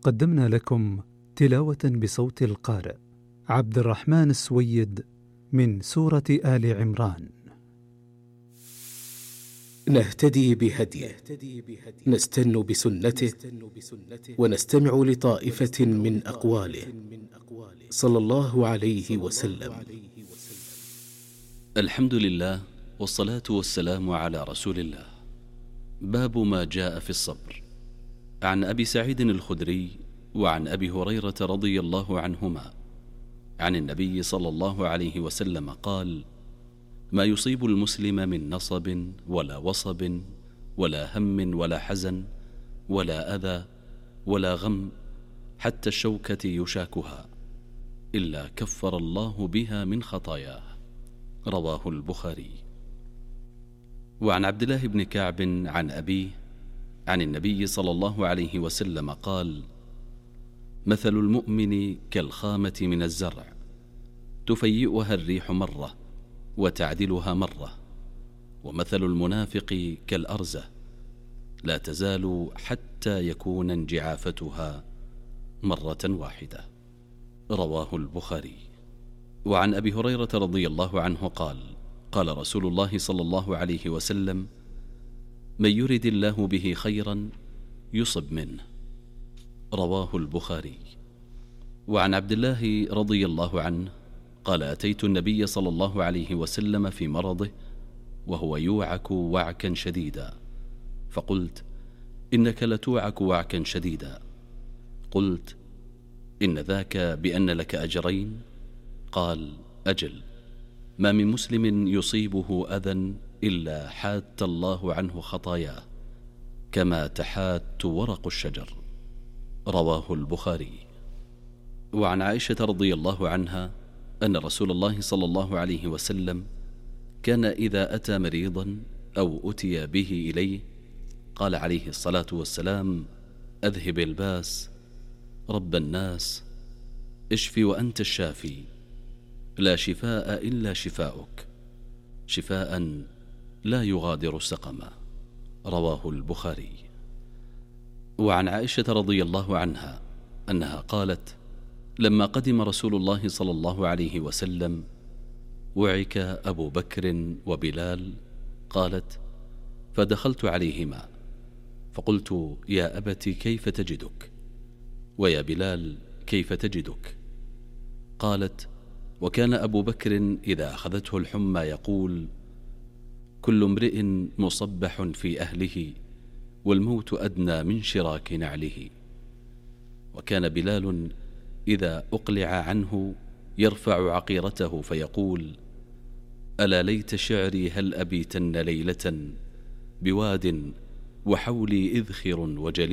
قدمنا لكم تلاوة بصوت القارئ عبد الرحمن السويد من سورة آل عمران. نهتدي بهديه، نستن بسنته، ونستمع لطائفة من أقواله صلى الله عليه وسلم. الحمد لله، والصلاة والسلام على رسول الله. باب ما جاء في الصبر. عن أبي سعيد الخدري وعن أبي هريرة رضي الله عنهما عن النبي صلى الله عليه وسلم قال: ما يصيب المسلم من نصب ولا وصب ولا هم ولا حزن ولا أذى ولا غم حتى الشوكة يشاكها إلا كفر الله بها من خطاياه. رواه البخاري. وعن عبد الله بن كعب عن أبيه عن النبي صلى الله عليه وسلم قال: مثل المؤمن كالخامة من الزرع، تفيئها الريح مرة وتعدلها مرة، ومثل المنافق كالأرزة، لا تزال حتى يكون انجعافتها مرة واحدة. رواه البخاري. وعن أبي هريرة رضي الله عنه قال: قال رسول الله صلى الله عليه وسلم: من يرد الله به خيرا يصب منه. رواه البخاري. وعن عبد الله رضي الله عنه قال: أتيت النبي صلى الله عليه وسلم في مرضه وهو يوعك وعكا شديدا، فقلت: إنك لتوعك وعكا شديدا. قلت: إن ذاك بأن لك أجرين؟ قال: أجل، ما من مسلم يصيبه أذى إلا حات الله عنه خطاياه كما تحات ورق الشجر. رواه البخاري. وعن عائشة رضي الله عنها أن رسول الله صلى الله عليه وسلم كان إذا أتى مريضا أو أتي به إليه قال عليه الصلاة والسلام: أذهب الباس، رب الناس، اشفي وأنت الشافي، لا شفاء إلا شفاؤك، شفاء لا يغادر سقما. رواه البخاري. وعن عائشة رضي الله عنها أنها قالت: لما قدم رسول الله صلى الله عليه وسلم وعك أبو بكر وبلال، قالت: فدخلت عليهما فقلت: يا أبت كيف تجدك؟ ويا بلال كيف تجدك؟ قالت: وكان أبو بكر إذا أخذته الحمى يقول: كل امرئ مصبح في أهله والموت أدنى من شراك نعله. وكان بلال إذا أقلع عنه يرفع عقيرته فيقول: ألا ليت شعري هل أبيتن ليلة بواد وحولي إذخر وجليل.